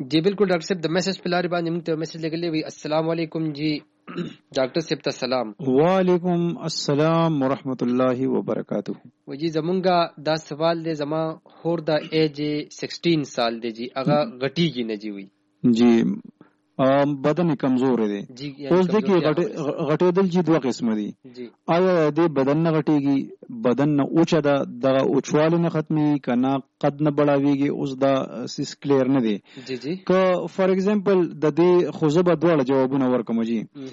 جی بالکل ډاکټر صاحب د میسج په لارې باندې موږ ته میسج لګلې وي. السلام علیکم جی ډاکټر صاحب ته سلام. وعلیکم السلام ورحمۃ اللہ وبرکاتہ. جی زمونږه دا سوال دی، زما خور د ایج 16 سال دی جی، هغه غټیږي نه جی وی جی بدن کمزور دی جی. اوس د کې غټېدل جی دوه قسم دي جی. آیا د بدن نه غټېږي، بدن نه اوچه ده د اوچوالی نه ختمي کنه قد نه بڑاویږي، اوس دا سیس کلیر نه دی جی جی. که فار ایگزامپل د دې خو زه به دواړه جوابونه ورکوم جی.